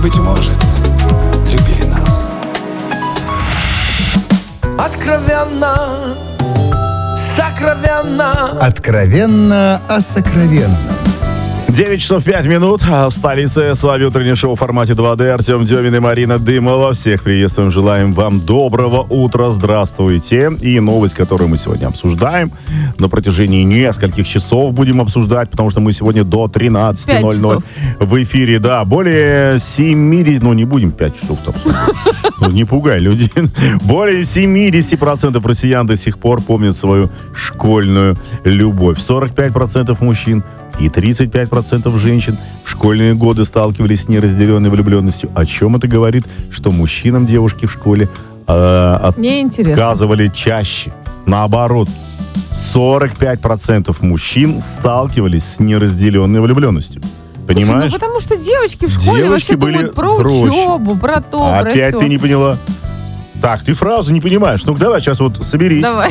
быть может, любили нас. Откровенно, сокровенно. Откровенно о сокровенном. 9 часов 5 минут. В столице с вами утреннее шоу в формате 2D. Артем Демин и Марина Дымова. Всех приветствуем. Желаем вам доброго утра. Здравствуйте. И новость, которую мы сегодня обсуждаем, на протяжении нескольких часов будем обсуждать, потому что мы сегодня до 13:00 в эфире. Да, более 70... Ну, не будем 5 часов обсуждать. Ну, не пугай людей. Более 70% россиян до сих пор помнят свою школьную любовь. 45% мужчин и 35% женщин в школьные годы сталкивались с неразделенной влюбленностью. О чем это говорит? Что мужчинам девушки в школе отказывали чаще. Наоборот, 45% мужчин сталкивались с неразделенной влюбленностью. Понимаешь? Ну, потому что девочки в школе девочки вообще думают про учебу, про то, про опять сё. ты не поняла. Так, ты фразу не понимаешь. Ну-ка, давай, сейчас вот соберись. Давай.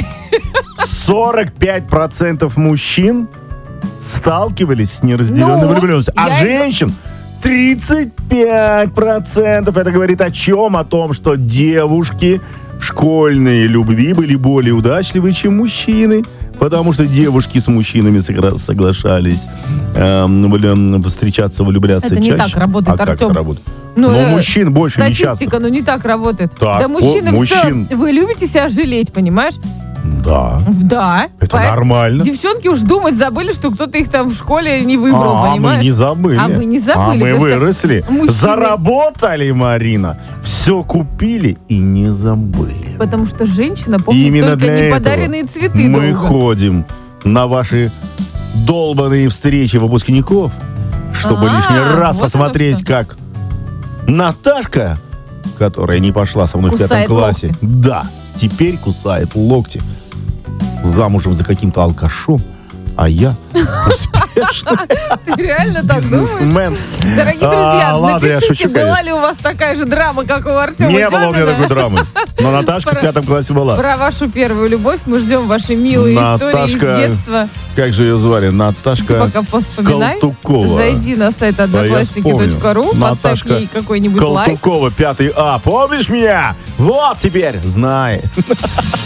45% мужчин сталкивались с неразделенной влюбленностью. А женщин 35%. Это говорит о чем? О том, что девушки школьные любви были более удачливы, чем мужчины. Потому что девушки с мужчинами соглашались встречаться, влюбляться это чаще. Это не так работает, Артем. Как это работает? Но мужчин больше не часто. Статистика, не так работает. Так, да мужчины вы любите себя жалеть, понимаешь? Да. Да. Это нормально. Девчонки уж думать забыли, что кто-то их там в школе не выбрал, понимаешь? Мы не забыли. А вы не забыли. Мы выросли. Мужчины... Заработали, Марина. Все купили и не забыли. Потому что женщина помнит именно только неподаренные цветы. Мы ходим на ваши долбаные встречи выпускников, чтобы лишний раз вот посмотреть, как Наташка, которая не пошла со мной в 5 классе, локти. Да, теперь кусает локти. Замужем за каким-то алкашом, а я успешный Ты реально так бизнесмен. Думаешь? Дорогие друзья, напишите, была ли у вас такая же драма, как у Артема Не было у меня такой драмы. Но Наташка в 5 классе была. Про вашу первую любовь мы ждем ваши милые истории из детства. Как же ее звали? Наташка пока вспоминай. Колтукова. зайди на сайт одноклассники.ру, поставь ей какой-нибудь лайк. Колтукова, 5 А. Помнишь меня? Вот теперь знай.